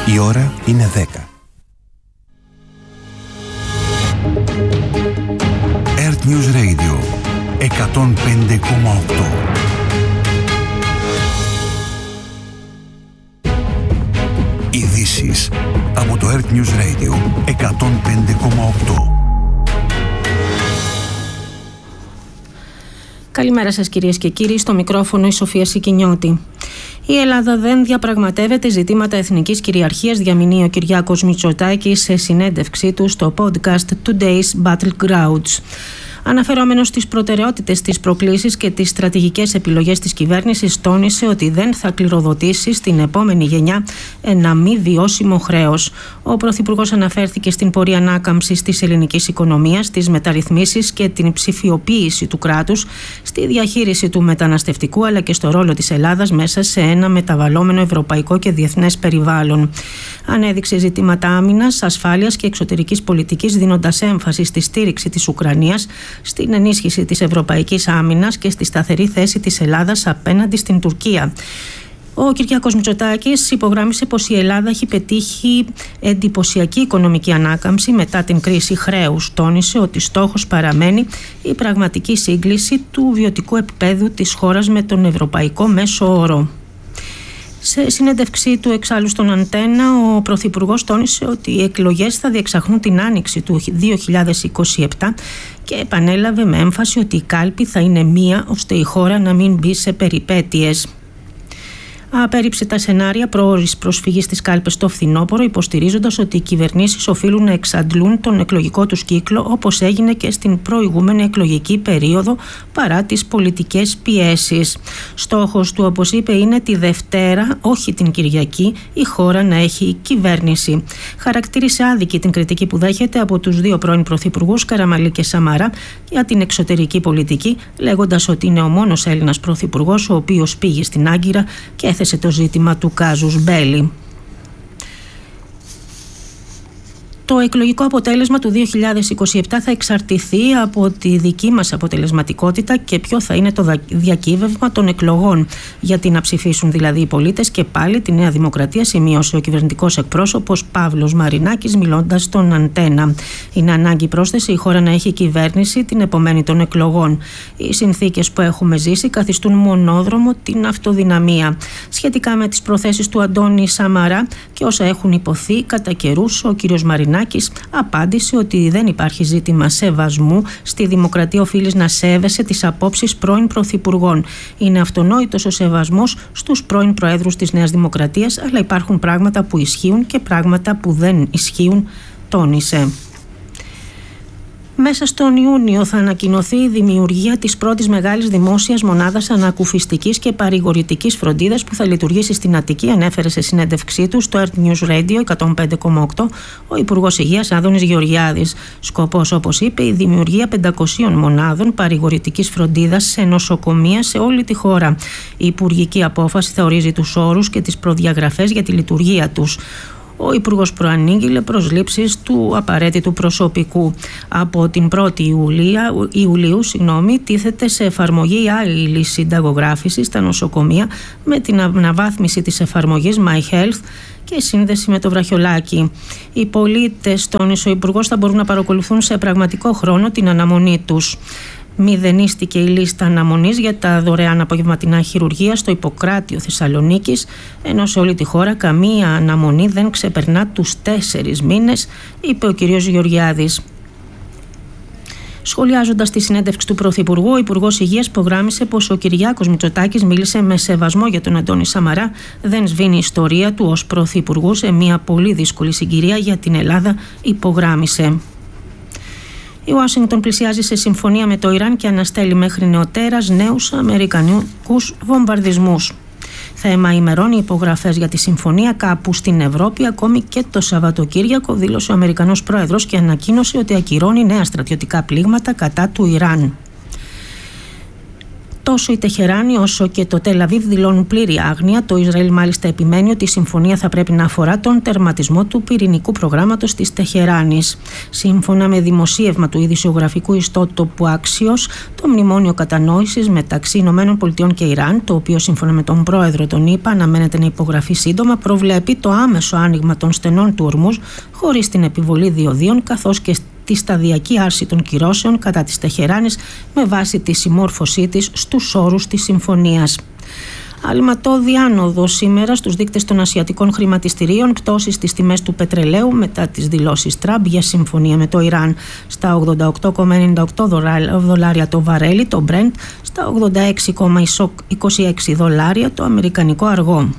Η ώρα είναι 10. Earth News Radio 105,8. Ειδήσεις από το Earth News Radio 105,8. Καλημέρα σας κυρίες και κύριοι, στο μικρόφωνο η Σοφία Σικινιώτη. Η Ελλάδα δεν διαπραγματεύεται ζητήματα εθνικής κυριαρχίας, διαμηνύει ο Κυριάκος Μητσοτάκης σε συνέντευξή του στο podcast Today's Battlegrounds. Αναφερόμενος στις προτεραιότητες, τις προκλήσεις και τις στρατηγικές επιλογές της κυβέρνησης, τόνισε ότι δεν θα κληροδοτήσει στην επόμενη γενιά ένα μη βιώσιμο χρέος. Ο Πρωθυπουργός αναφέρθηκε στην πορεία ανάκαμψης της ελληνικής οικονομίας, στις μεταρρυθμίσεις και την ψηφιοποίηση του κράτους, στη διαχείριση του μεταναστευτικού αλλά και στο ρόλο της Ελλάδας μέσα σε ένα μεταβαλλόμενο ευρωπαϊκό και διεθνές περιβάλλον. Ανέδειξε ζητήματα άμυνας, ασφάλειας και εξωτερικής πολιτικής, δίνοντας έμφαση στη στήριξη της Ουκρανίας, στην ενίσχυση της ευρωπαϊκής άμυνας και στη σταθερή θέση της Ελλάδας απέναντι στην Τουρκία. Ο Κυριάκος Μητσοτάκης υπογράμμισε πως η Ελλάδα έχει πετύχει εντυπωσιακή οικονομική ανάκαμψη μετά την κρίση χρέους. Τόνισε ότι στόχος παραμένει η πραγματική σύγκληση του βιωτικού επίπεδου της χώρας με τον ευρωπαϊκό μέσο όρο. Σε συνέντευξή του εξάλλου στον Αντένα, ο Πρωθυπουργός τόνισε ότι οι εκλογές θα διεξαχθούν την άνοιξη του 2027 και επανέλαβε με έμφαση ότι η κάλπη θα είναι μία ώστε η χώρα να μην μπει σε περιπέτειες. Απέρριψε τα σενάρια προώρης προσφυγής στις κάλπες στο φθινόπωρο, υποστηρίζοντας ότι οι κυβερνήσεις οφείλουν να εξαντλούν τον εκλογικό τους κύκλο όπως έγινε και στην προηγούμενη εκλογική περίοδο παρά τις πολιτικές πιέσεις. Στόχος του, όπως είπε, είναι τη Δευτέρα, όχι την Κυριακή, η χώρα να έχει κυβέρνηση. Χαρακτήρισε άδικη την κριτική που δέχεται από τους δύο πρώην πρωθυπουργούς, Καραμανλή και Σαμαρά, για την εξωτερική πολιτική, λέγοντας ότι είναι ο μόνος Έλληνας πρωθυπουργός ο οποίος πήγε στην Άγκυρα και έθεσε το ζήτημα του κάζους μπέλι. Το εκλογικό αποτέλεσμα του 2027 θα εξαρτηθεί από τη δική μας αποτελεσματικότητα και ποιο θα είναι το διακύβευμα των εκλογών. Γιατί να ψηφίσουν δηλαδή οι πολίτες και πάλι τη Νέα Δημοκρατία, σημείωσε ο κυβερνητικός εκπρόσωπος Παύλος Μαρινάκης μιλώντας στον Αντένα. Είναι ανάγκη, πρόσθεση, η χώρα να έχει κυβέρνηση την επομένη των εκλογών. Οι συνθήκες που έχουμε ζήσει καθιστούν μονόδρομο την αυτοδυναμία. Σχετικά με τις προθέσεις του Αντώνη Σαμαρά και όσα έχουν υποθεί κατά καιρούς, ο κ. Μαρινάκης απάντησε ότι δεν υπάρχει ζήτημα σεβασμού. Στη δημοκρατία οφείλεις να σέβεσαι τις απόψεις πρώην πρωθυπουργών. Είναι αυτονόητος ο σεβασμός στους πρώην προέδρους της Νέας Δημοκρατίας, αλλά υπάρχουν πράγματα που ισχύουν και πράγματα που δεν ισχύουν, τόνισε. Μέσα στον Ιούνιο θα ανακοινωθεί η δημιουργία της πρώτης μεγάλης δημόσιας μονάδας ανακουφιστικής και παρηγορητικής φροντίδας που θα λειτουργήσει στην Αττική, ανέφερε σε συνέντευξή του στο Earth News Radio 105,8 ο Υπουργός Υγείας Άδωνης Γεωργιάδης. Σκοπός, όπως είπε, η δημιουργία 500 μονάδων παρηγορητικής φροντίδας σε νοσοκομεία σε όλη τη χώρα. Η υπουργική απόφαση θα ορίζει τους όρους και τις προδιαγραφές για τη λειτουργία τους. Ο Υπουργός προανήγγειλε προσλήψεις του απαραίτητου προσωπικού. Από την 1η Ιουλίου τίθεται σε εφαρμογή η άλλη λύση συνταγογράφησης στα νοσοκομεία με την αναβάθμιση της εφαρμογής My Health και σύνδεση με το βραχιολάκι. Οι πολίτες, τόνισε ο Υπουργός, θα μπορούν να παρακολουθούν σε πραγματικό χρόνο την αναμονή τους. Μηδενίστηκε η λίστα αναμονής για τα δωρεάν απογευματινά χειρουργία στο Ιπποκράτιο Θεσσαλονίκης, ενώ σε όλη τη χώρα καμία αναμονή δεν ξεπερνά τους 4 μήνες, είπε ο κ. Γεωργιάδης. Σχολιάζοντας τη συνέντευξη του Πρωθυπουργού, ο Υπουργός Υγείας υπογράμμισε πως ο Κυριάκος Μητσοτάκης μίλησε με σεβασμό για τον Αντώνη Σαμαρά, δεν σβήνει η ιστορία του ως Πρωθυπουργού σε μια πολύ δύσκολη συγκυρία για την Ελλάδα, υπογράμμισε. Η Ουάσιγκτον πλησιάζει σε συμφωνία με το Ιράν και αναστέλει μέχρι νεοτέρας νέους αμερικανικούς βομβαρδισμούς. Θέμα ημερών οι υπογραφές για τη συμφωνία κάπου στην Ευρώπη ακόμη και το Σαββατοκύριακο, δήλωσε ο Αμερικανός Πρόεδρος και ανακοίνωσε ότι ακυρώνει νέα στρατιωτικά πλήγματα κατά του Ιράν. Τόσο η Τεχεράνη όσο και το Τελ Αβίβ δηλώνουν πλήρη άγνοια. Το Ισραήλ μάλιστα επιμένει ότι η συμφωνία θα πρέπει να αφορά τον τερματισμό του πυρηνικού προγράμματος της Τεχεράνης. Σύμφωνα με δημοσίευμα του ειδησιογραφικού ιστότοπου Axios, το μνημόνιο κατανόησης μεταξύ ΗΠΑ και Ιράν, το οποίο σύμφωνα με τον πρόεδρο των ΗΠΑ αναμένεται να υπογραφεί σύντομα, προβλέπει το άμεσο άνοιγμα των στενών του Ορμούζ χωρίς την επιβολή διοδίων, καθώς και τη σταδιακή άρση των κυρώσεων κατά της Τεχεράνης με βάση τη συμμόρφωσή της στους όρους της συμφωνίας. Αλματώδη άνοδο σήμερα στους δείκτες των ασιατικών χρηματιστηρίων, πτώσεις στις τιμές του πετρελαίου μετά τις δηλώσεις Τραμπ για συμφωνία με το Ιράν. Στα 88,98 δολάρια το βαρέλι, το Brent, στα 86,26 δολάρια το αμερικανικό αργό.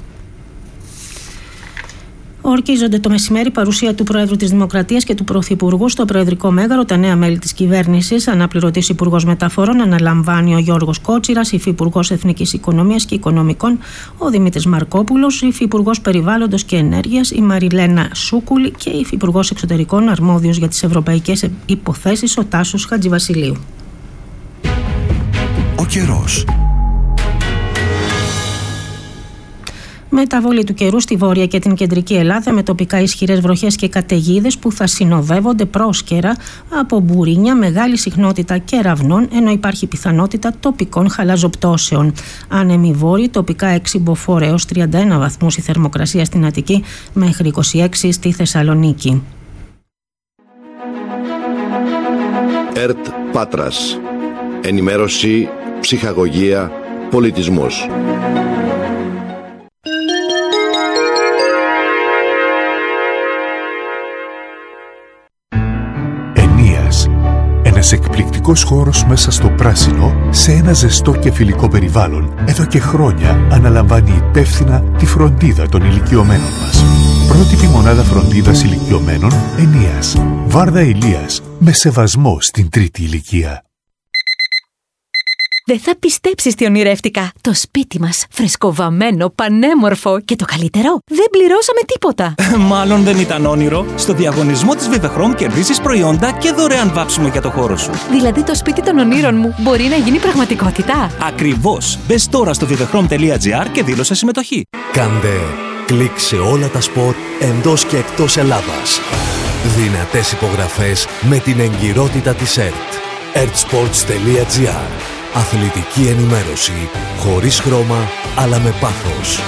Ορκίζονται το μεσημέρι παρουσία του Προέδρου της Δημοκρατίας και του Πρωθυπουργού στο Προεδρικό Μέγαρο τα νέα μέλη της κυβέρνησης. Αναπληρωτής Υπουργός Μεταφορών αναλαμβάνει ο Γιώργος Κότσιρας, Υφυπουργός Εθνικής Οικονομίας και Οικονομικών ο Δημήτρης Μαρκόπουλος, Υφυπουργός Περιβάλλοντος και Ενέργειας η Μαριλένα Σούκουλη και Υφυπουργός Εξωτερικών αρμόδιος για τις ευρωπαϊκές υποθέσεις ο Τάσος Χατζηβασιλείου. Ο καιρός. Μεταβολή του καιρού στη Βόρεια και την Κεντρική Ελλάδα με τοπικά ισχυρές βροχές και καταιγίδες που θα συνοδεύονται πρόσκαιρα από μπουρίνια, μεγάλη συχνότητα κεραυνών, ενώ υπάρχει πιθανότητα τοπικών χαλαζοπτώσεων. Άνεμοι βόρειοι, τοπικά 6 μποφόρ έως 31 βαθμούς η θερμοκρασία στην Αττική, μέχρι 26 στη Θεσσαλονίκη. ΕΡΤ Πάτρας. Ενημέρωση, ψυχαγωγία, πολιτισμός. Ένας εκπληκτικός χώρος μέσα στο πράσινο, σε ένα ζεστό και φιλικό περιβάλλον, εδώ και χρόνια αναλαμβάνει υπεύθυνα τη φροντίδα των ηλικιωμένων μας. Πρότυπη μονάδα φροντίδας ηλικιωμένων Ενίας. Βάρδα Ηλίας, με σεβασμό στην τρίτη ηλικία. Δεν θα πιστέψεις τι ονειρεύτηκα. Το σπίτι μας, φρεσκοβαμμένο, πανέμορφο και το καλύτερο, δεν πληρώσαμε τίποτα. Μάλλον δεν ήταν όνειρο. Στο διαγωνισμό της Vivechrome κερδίζεις προϊόντα και δωρεάν βάψιμο για το χώρο σου. Δηλαδή το σπίτι των ονείρων μου μπορεί να γίνει πραγματικότητα. Ακριβώς. Μπες τώρα στο vivechrome.gr και δήλωσε συμμετοχή. Κάντε κλικ σε όλα τα σποτ εντός και εκτός Ελλάδας. Δυνατές υπογραφές με την εγκυρότητα της ΕΡΤ. ertsports.gr. Αθλητική ενημέρωση, χωρίς χρώμα, αλλά με πάθος.